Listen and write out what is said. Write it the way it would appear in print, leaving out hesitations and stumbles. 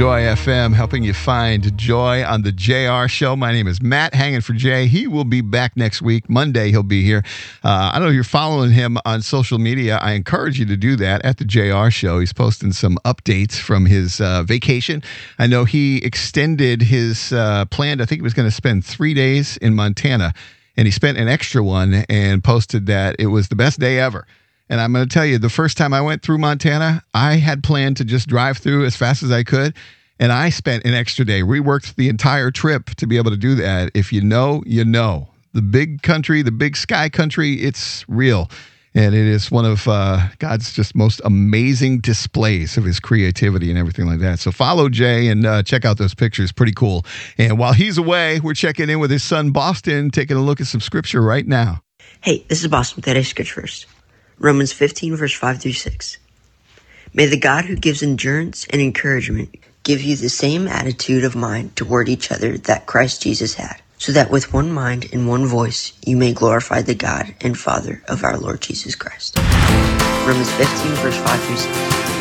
Joy FM, helping you find joy on the JR Show. My name is Matt, hanging for Jay. He will be back next week. Monday, he'll be here. I don't know if you're following him on social media. I encourage you to do that at the JR Show. He's posting some updates from his vacation. I know he extended his plan. I think he was going to spend 3 days in Montana, and he spent an extra one and posted that it was the best day ever. And I'm going to tell you, the first time I went through Montana, I had planned to just drive through as fast as I could. And I spent an extra day, reworked the entire trip to be able to do that. If you know, you know. The big country, the big sky country, it's real. And it is one of God's just most amazing displays of his creativity and everything like that. So follow Jay and check out those pictures. Pretty cool. And while he's away, we're checking in with his son, Boston, taking a look at some scripture right now. Hey, this is Boston with today's scripture verse. Romans 15, verse 5 through 6. May the God who gives endurance and encouragement give you the same attitude of mind toward each other that Christ Jesus had, so that with one mind and one voice you may glorify the God and Father of our Lord Jesus Christ. Romans 15, verse 5 through 6.